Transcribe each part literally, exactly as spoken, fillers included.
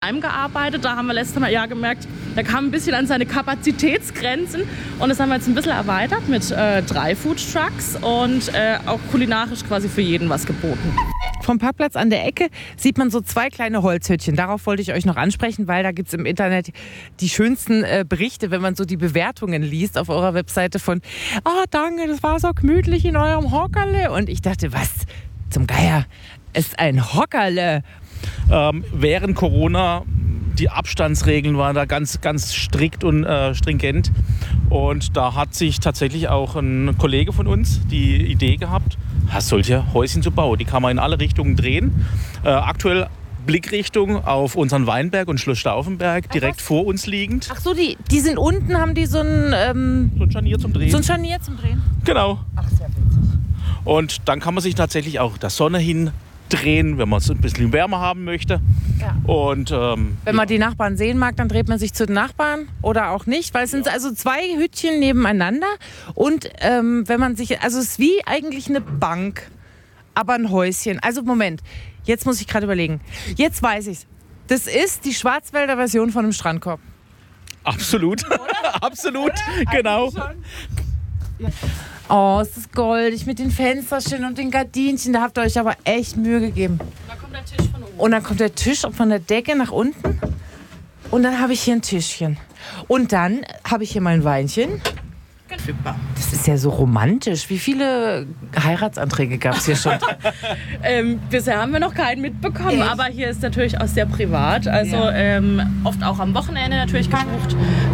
daheim gearbeitet. Da haben wir letztes Jahr gemerkt, der kam ein bisschen an seine Kapazitätsgrenzen. Und das haben wir jetzt ein bisschen erweitert mit äh, drei Foodtrucks und äh, auch kulinarisch quasi für jeden was geboten. Vom Parkplatz an der Ecke sieht man so zwei kleine Holzhüttchen. Darauf wollte ich euch noch ansprechen, weil da gibt es im Internet die schönsten äh, Berichte, wenn man so die Bewertungen liest auf eurer Webseite von «Oh, danke, das war so gemütlich in eurem Hockerle». Und ich dachte, was zum Geier ist ein Hockerle? Ähm, während Corona, die Abstandsregeln waren da ganz, ganz strikt und äh, stringent. Und da hat sich tatsächlich auch ein Kollege von uns die Idee gehabt, solche Häuschen zu bauen. Die kann man in alle Richtungen drehen. Äh, aktuell Blickrichtung auf unseren Weinberg und Schloss Stauffenberg, direkt Ach, vor uns liegend. Ach so, die, die sind unten, haben die so ein... Ähm, so ein Scharnier zum Drehen. So ein Scharnier zum Drehen. Genau. Ach, sehr witzig. Und dann kann man sich tatsächlich auch der Sonne hin drehen, wenn man es ein bisschen wärmer haben möchte. Ja. Und, ähm, wenn man die Nachbarn sehen mag, dann dreht man sich zu den Nachbarn oder auch nicht, weil es sind also zwei Hütchen nebeneinander und ähm, wenn man sich, also es ist wie eigentlich eine Bank, aber ein Häuschen. Also Moment, jetzt muss ich gerade überlegen. Jetzt weiß ich's. Das ist die Schwarzwälder Version von einem Strandkorb. Absolut, absolut, Oder? Genau. Ja. Oh, ist das goldig mit den Fensterchen und den Gardinchen. Da habt ihr euch aber echt Mühe gegeben. Da kommt der Tisch von oben. Und dann kommt der Tisch von der Decke nach unten. Und dann habe ich hier ein Tischchen. Und dann habe ich hier mein Weinchen. Das ist ja so romantisch. Wie viele Heiratsanträge gab es hier schon? ähm, bisher haben wir noch keinen mitbekommen, Echt? aber hier ist natürlich auch sehr privat. Also ja. ähm, oft auch am Wochenende natürlich gebucht.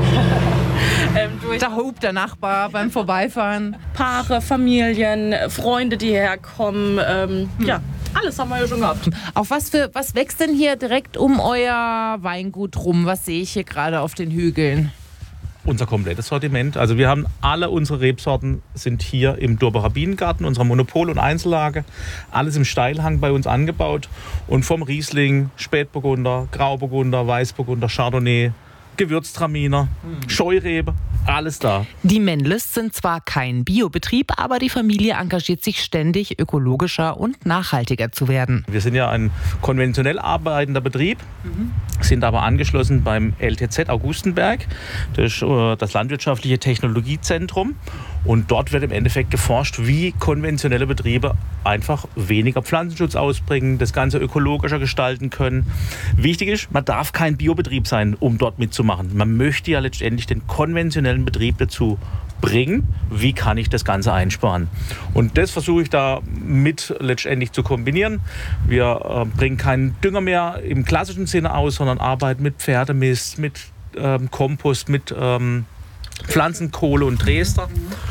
ähm, da hupt der Nachbar beim Vorbeifahren. Paare, Familien, Freunde, die herkommen. Ähm, hm. Ja, alles haben wir ja schon gehabt. Auf was für was wächst denn hier direkt um euer Weingut rum? Was sehe ich hier gerade auf den Hügeln? Unser komplettes Sortiment. Also wir haben alle unsere Rebsorten sind hier im Durbacher Bienengarten, unserer Monopol- und Einzellage. Alles im Steilhang bei uns angebaut. Und vom Riesling, Spätburgunder, Grauburgunder, Weißburgunder, Chardonnay, Gewürztraminer, hm. Scheurebe, alles da. Die Mendles sind zwar kein Biobetrieb, aber die Familie engagiert sich ständig, ökologischer und nachhaltiger zu werden. Wir sind ja ein konventionell arbeitender Betrieb, mhm. sind aber angeschlossen beim L T Z Augustenberg, das ist das Landwirtschaftliche Technologiezentrum. Und dort wird im Endeffekt geforscht, wie konventionelle Betriebe einfach weniger Pflanzenschutz ausbringen, das Ganze ökologischer gestalten können. Wichtig ist, man darf kein Biobetrieb sein, um dort mitzumachen. Man möchte ja letztendlich den konventionellen Betrieb dazu bringen, wie kann ich das Ganze einsparen. Und das versuche ich da mit letztendlich zu kombinieren. Wir äh, bringen keinen Dünger mehr im klassischen Sinne aus, sondern arbeiten mit Pferdemist, mit ähm, Kompost, mit ähm, Pflanzenkohle und Dresder.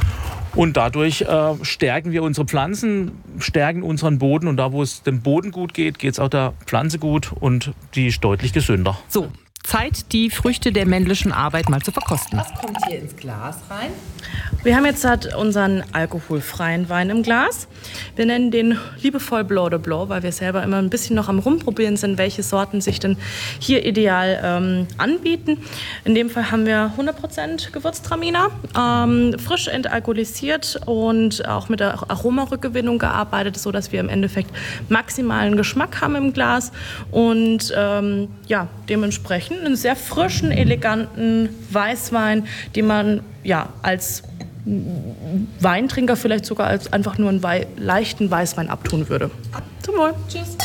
Und dadurch äh, stärken wir unsere Pflanzen, stärken unseren Boden. Und da, wo es dem Boden gut geht, geht es auch der Pflanze gut und die ist deutlich gesünder. So, Zeit, die Früchte der männlichen Arbeit mal zu verkosten. Was kommt hier ins Glas rein? Wir haben jetzt halt unseren alkoholfreien Wein im Glas. Wir nennen den liebevoll Blanc de Blanc, weil wir selber immer ein bisschen noch am Rumprobieren sind, welche Sorten sich denn hier ideal ähm, anbieten. In dem Fall haben wir hundert Prozent Gewürztraminer, ähm, frisch entalkoholisiert und auch mit der Aromarückgewinnung gearbeitet, sodass wir im Endeffekt maximalen Geschmack haben im Glas und ähm, ja, dementsprechend einen sehr frischen, eleganten Weißwein, den man ja als Weintrinker vielleicht sogar als einfach nur einen Wei- leichten Weißwein abtun würde. Zum Wohl. Tschüss.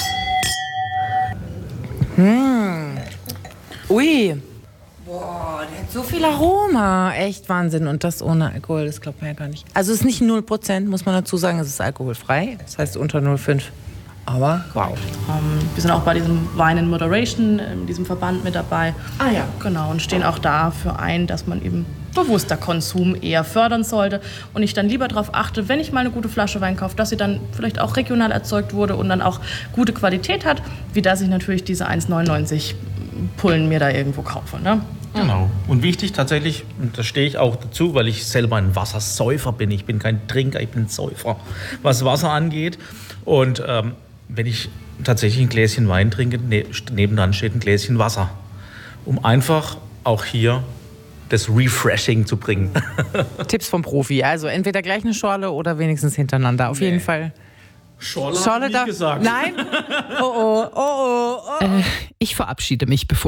Hm. Ui. Boah, der hat so viel Aroma. Echt Wahnsinn. Und das ohne Alkohol, das glaubt man ja gar nicht. Also es ist nicht null Prozent, muss man dazu sagen. Es ist alkoholfrei. Das heißt unter null Komma fünf. Aber wow. Ähm, wir sind auch bei diesem Wine in Moderation, in diesem Verband mit dabei. Ah ja. Genau, und stehen auch dafür ein, dass man eben bewusster Konsum eher fördern sollte und ich dann lieber darauf achte, wenn ich mal eine gute Flasche Wein kaufe, dass sie dann vielleicht auch regional erzeugt wurde und dann auch gute Qualität hat, wie dass ich natürlich diese eins neunundneunzig Pullen mir da irgendwo kaufe. Ne? Genau. Und wichtig tatsächlich, und da stehe ich auch dazu, weil ich selber ein Wassersäufer bin. Ich bin kein Trinker, ich bin ein Säufer, was Wasser angeht. Und ähm, wenn ich tatsächlich ein Gläschen Wein trinke, ne, nebendran steht ein Gläschen Wasser, um einfach auch hier das Refreshing zu bringen. Tipps vom Profi, also entweder gleich eine Schorle oder wenigstens hintereinander. Auf nee. jeden Fall. Schorle, Schorle habe ich nicht gesagt. Nein? Oh oh, oh oh. oh. Äh, ich verabschiede mich, bevor